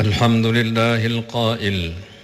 الحمد لله القائل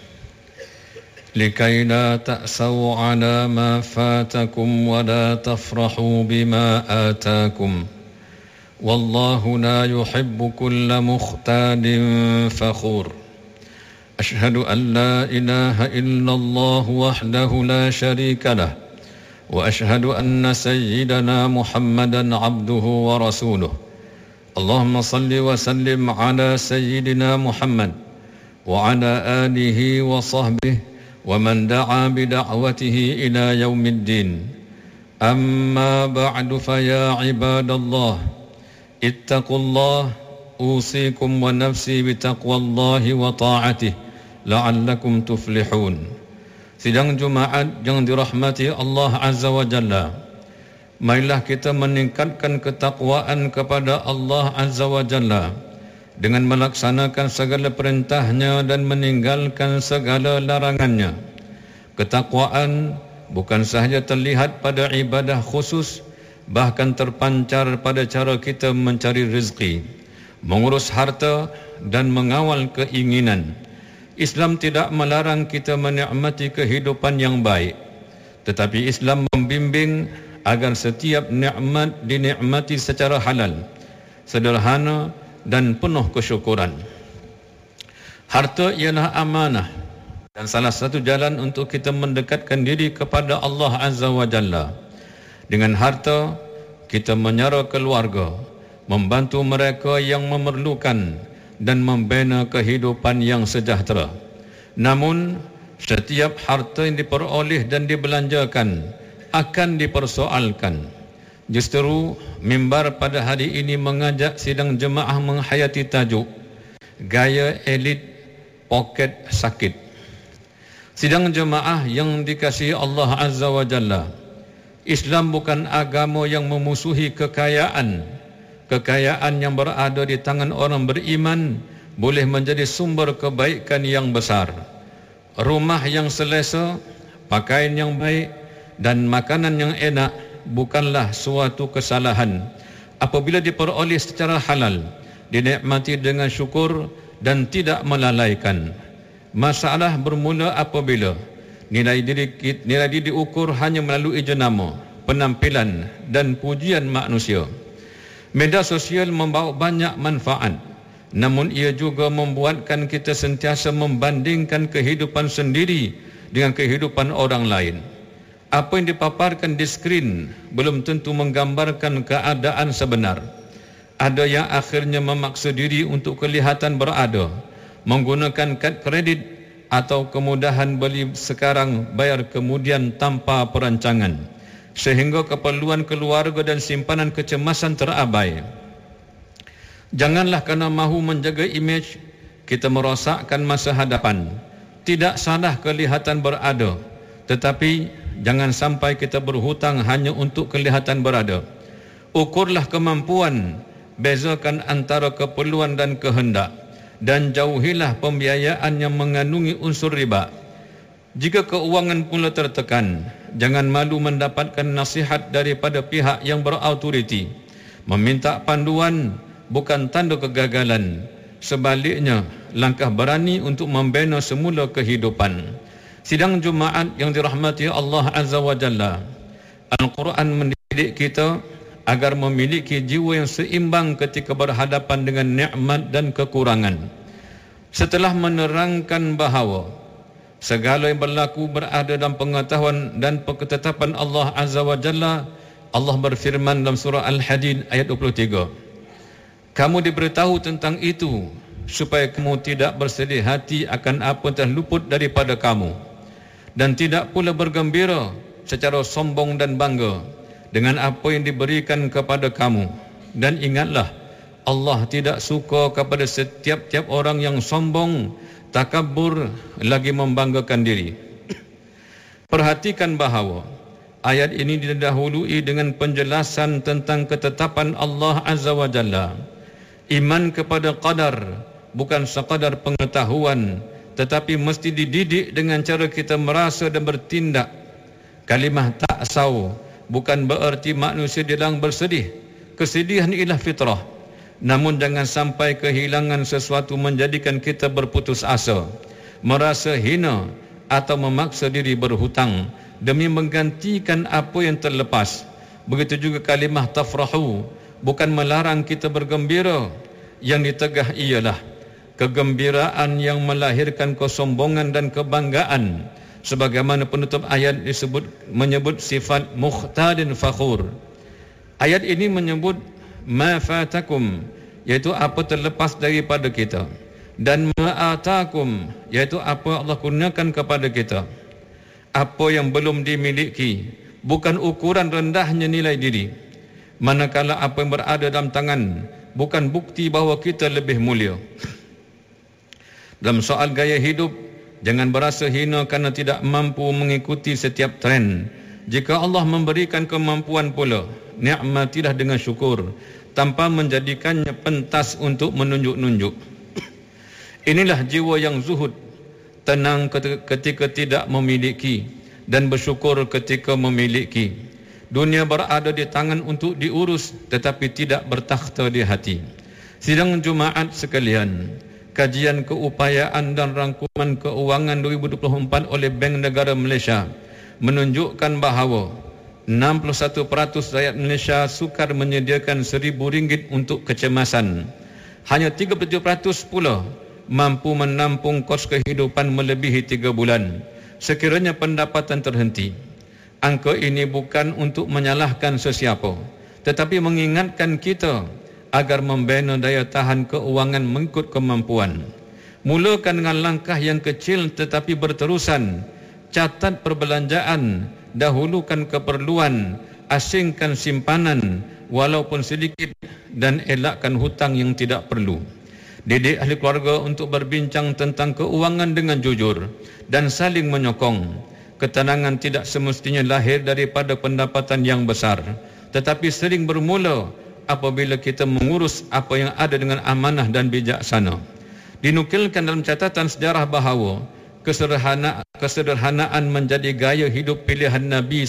لكي لا تأسوا على ما فاتكم ولا تفرحوا بما آتاكم والله لا يحب كل مختال فخور أشهد أن لا إله إلا الله وحده لا شريك له وأشهد أن سيدنا محمدا عبده ورسوله اللهم صل وسلم على سيدنا محمد وعلى آله وصحبه ومن دعا بدعوته إلى يوم الدين أما بعد فيا عباد الله اتقوا الله أوصيكم ونفسي بتقوى الله وطاعته لعلكم تفلحون. Sidang Jumaat yang dirahmati Allah Azza wa Jalla, marilah kita meningkatkan ketakwaan kepada Allah Azza wa Jalla dengan melaksanakan segala perintahnya dan meninggalkan segala larangannya. Ketakwaan bukan sahaja terlihat pada ibadah khusus, bahkan terpancar pada cara kita mencari rezeki, mengurus harta dan mengawal keinginan. Islam tidak melarang kita menikmati kehidupan yang baik, tetapi Islam membimbing agar setiap nikmat dinikmati secara halal, sederhana dan penuh kesyukuran. Harta ialah amanah dan salah satu jalan untuk kita mendekatkan diri kepada Allah Azza wa Jalla. Dengan harta, kita menyara keluarga, membantu mereka yang memerlukan dan membina kehidupan yang sejahtera. Namun, setiap harta yang diperoleh dan dibelanjakan akan dipersoalkan. Justru, mimbar pada hari ini mengajak sidang jemaah menghayati tajuk Gaya Elit Poket Sakit. Sidang jemaah yang dikasihi Allah Azza wa Jalla, Islam bukan agama yang memusuhi kekayaan. Kekayaan yang berada di tangan orang beriman boleh menjadi sumber kebaikan yang besar. Rumah yang selesa, pakaian yang baik dan makanan yang enak bukanlah suatu kesalahan apabila diperoleh secara halal, dinikmati dengan syukur dan tidak melalaikan. Masalah bermula apabila nilai diri diukur hanya melalui jenama, penampilan dan pujian manusia. Media sosial membawa banyak manfaat, namun ia juga membuatkan kita sentiasa membandingkan kehidupan sendiri dengan kehidupan orang lain. Apa yang dipaparkan di skrin belum tentu menggambarkan keadaan sebenar. Ada yang akhirnya memaksa diri untuk kelihatan berada, menggunakan kad kredit atau kemudahan beli sekarang bayar kemudian tanpa perancangan, sehingga keperluan keluarga dan simpanan kecemasan terabai. Janganlah kerana mahu menjaga imej, kita merosakkan masa hadapan. Tidak salah kelihatan berada, tetapi jangan sampai kita berhutang hanya untuk kelihatan berada. Ukurlah kemampuan, bezakan antara keperluan dan kehendak, dan jauhilah pembiayaan yang mengandungi unsur riba. Jika keuangan pula tertekan, jangan malu mendapatkan nasihat daripada pihak yang berautoriti. Meminta panduan bukan tanda kegagalan. Sebaliknya, langkah berani untuk membina semula kehidupan. Sidang Jumaat yang dirahmati Allah Azza wa Jalla, Al-Quran mendidik kita agar memiliki jiwa yang seimbang ketika berhadapan dengan nikmat dan kekurangan. Setelah menerangkan bahawa segala yang berlaku berada dalam pengetahuan dan ketetapan Allah Azza wa Jalla, Allah berfirman dalam surah Al-Hadid ayat 23, kamu diberitahu tentang itu supaya kamu tidak bersedih hati akan apa yang telah luput daripada kamu, dan tidak pula bergembira secara sombong dan bangga dengan apa yang diberikan kepada kamu. Dan ingatlah, Allah tidak suka kepada setiap-tiap orang yang sombong, takabur, lagi membanggakan diri. Perhatikan bahawa ayat ini didahului dengan penjelasan tentang ketetapan Allah Azza wa Jalla. Iman kepada qadar bukan sekadar pengetahuan, tetapi mesti dididik dengan cara kita merasa dan bertindak. Kalimah ta'saw bukan bererti manusia dilarang bersedih. Kesedihan ialah fitrah. Namun jangan sampai kehilangan sesuatu menjadikan kita berputus asa, merasa hina atau memaksa diri berhutang demi menggantikan apa yang terlepas. Begitu juga kalimah tafrahu bukan melarang kita bergembira. Yang ditegah ialah kegembiraan yang melahirkan kesombongan dan kebanggaan, sebagaimana penutup ayat menyebut sifat muhtadin fakhur. Ayat ini menyebut ma fatakum, iaitu apa terlepas daripada kita, dan ma atakum, iaitu apa Allah kurniakan kepada kita. Apa yang belum dimiliki bukan ukuran rendahnya nilai diri, manakala apa yang berada dalam tangan bukan bukti bahawa kita lebih mulia. Dalam soal gaya hidup, jangan berasa hina kerana tidak mampu mengikuti setiap tren. Jika Allah memberikan kemampuan pula, nikmatilah dengan syukur tanpa menjadikannya pentas untuk menunjuk-nunjuk. Inilah jiwa yang zuhud, tenang ketika tidak memiliki dan bersyukur ketika memiliki. Dunia berada di tangan untuk diurus tetapi tidak bertakhta di hati. Sidang Jumaat sekalian, kajian keupayaan dan rangkuman keuangan 2024 oleh Bank Negara Malaysia menunjukkan bahawa 61% rakyat Malaysia sukar menyediakan RM1,000 untuk kecemasan. Hanya 37% pula mampu menampung kos kehidupan melebihi 3 bulan sekiranya pendapatan terhenti. Angka ini bukan untuk menyalahkan sesiapa, tetapi mengingatkan kita agar membina daya tahan keuangan mengikut kemampuan. Mulakan dengan langkah yang kecil tetapi berterusan. Catat perbelanjaan, dahulukan keperluan, asingkan simpanan walaupun sedikit, dan elakkan hutang yang tidak perlu. Didik ahli keluarga untuk berbincang tentang keuangan dengan jujur dan saling menyokong. Ketenangan tidak semestinya lahir daripada pendapatan yang besar, tetapi sering bermula apabila kita mengurus apa yang ada dengan amanah dan bijaksana. Dinukilkan dalam catatan sejarah bahawa kesederhanaan menjadi gaya hidup pilihan Nabi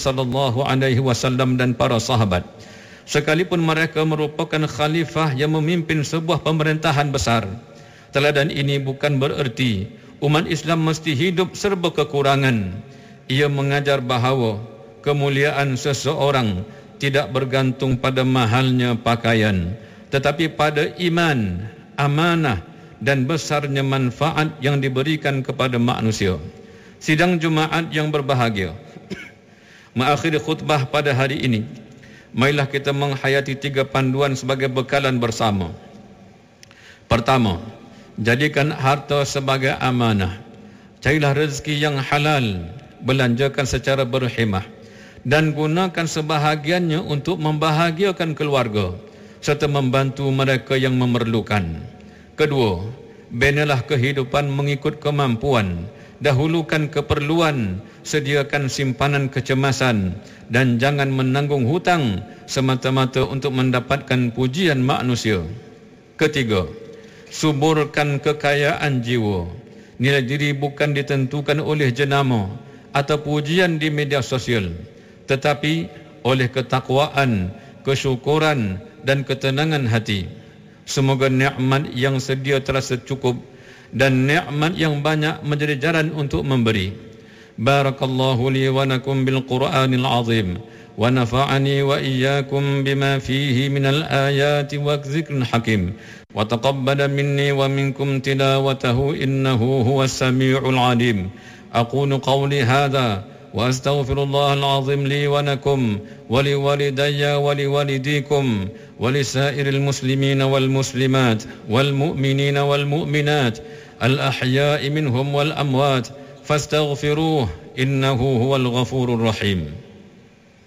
SAW dan para sahabat. Sekalipun mereka merupakan khalifah yang memimpin sebuah pemerintahan besar, teladan ini bukan bererti umat Islam mesti hidup serba kekurangan. Ia mengajar bahawa kemuliaan seseorang tidak bergantung pada mahalnya pakaian, tetapi pada iman, amanah dan besarnya manfaat yang diberikan kepada manusia. Sidang Jumaat yang berbahagia, mengakhiri khutbah pada hari ini, marilah kita menghayati 3 panduan sebagai bekalan bersama. Pertama, jadikan harta sebagai amanah. Carilah rezeki yang halal, belanjakan secara berhemah, dan gunakan sebahagiannya untuk membahagiakan keluarga serta membantu mereka yang memerlukan. Kedua, binalah kehidupan mengikut kemampuan. Dahulukan keperluan, sediakan simpanan kecemasan, dan jangan menanggung hutang semata-mata untuk mendapatkan pujian manusia. Ketiga, suburkan kekayaan jiwa. Nilai diri bukan ditentukan oleh jenama atau pujian di media sosial, tetapi oleh ketakwaan, kesyukuran dan ketenangan hati. Semoga nikmat yang sedia terasa cukup dan nikmat yang banyak menjadi jalan untuk memberi. Barakallahu li wa lakum bil Qur'anil azim wa nafa'ani wa iyyakum bima fihi minal ayati wa dzikril hakim wa taqabbala minni wa minkum tilawatahu innahu huwas samiul alim. Aqulu qawli hadha وأستغفر الله العظيم لي ولكم ولوالدي ولوالديكم ولسائر المسلمين والمسلمات والمؤمنين والمؤمنات الأحياء منهم والأموات فاستغفروه إنه هو الغفور الرحيم.